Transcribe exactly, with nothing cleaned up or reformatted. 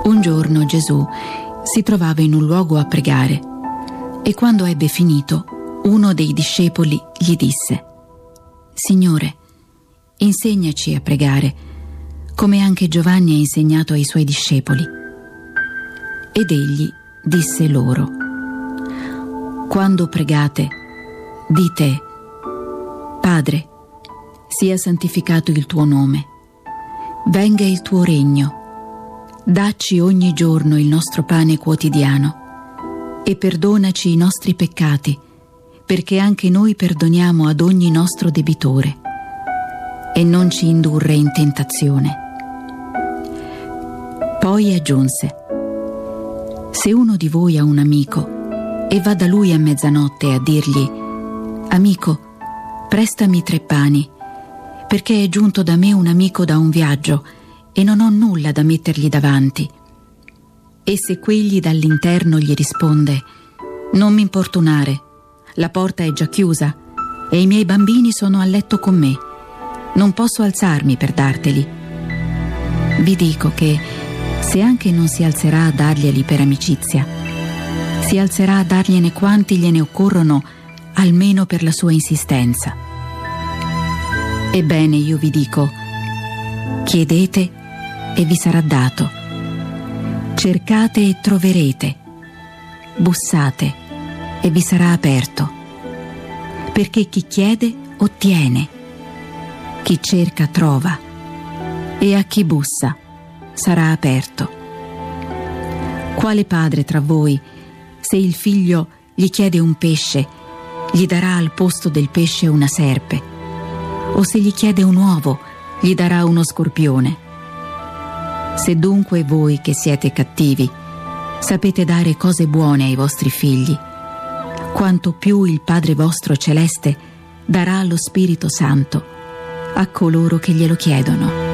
Un giorno Gesù si trovava in un luogo a pregare e quando ebbe finito, uno dei discepoli gli disse: Signore, insegnaci a pregare, come anche Giovanni ha insegnato ai suoi discepoli. Ed egli disse loro: Quando pregate, dite: Padre, sia santificato il tuo nome, venga il tuo regno, dacci ogni giorno il nostro pane quotidiano e perdonaci i nostri peccati, perché anche noi perdoniamo ad ogni nostro debitore, e non ci indurre in tentazione. Poi aggiunse: Se uno di voi ha un amico e va da lui a mezzanotte a dirgli: Amico, prestami tre pani, perché è giunto da me un amico da un viaggio e non ho nulla da mettergli davanti. E se quegli dall'interno gli risponde: Non mi importunare, la porta è già chiusa e i miei bambini sono a letto con me, non posso alzarmi per darteli. Vi dico che, se anche non si alzerà a darglieli per amicizia, si alzerà a dargliene quanti gliene occorrono, almeno per la sua insistenza. Ebbene, io vi dico: chiedete e vi sarà dato, cercate e troverete, bussate e vi sarà aperto, perché chi chiede ottiene, chi cerca trova, e a chi bussa sarà aperto. Quale padre tra voi, se il figlio gli chiede un pesce, gli darà al posto del pesce una serpe? O se gli chiede un uovo, gli darà uno scorpione? Se dunque voi, che siete cattivi, sapete dare cose buone ai vostri figli, quanto più il Padre vostro celeste darà lo Spirito Santo a coloro che glielo chiedono.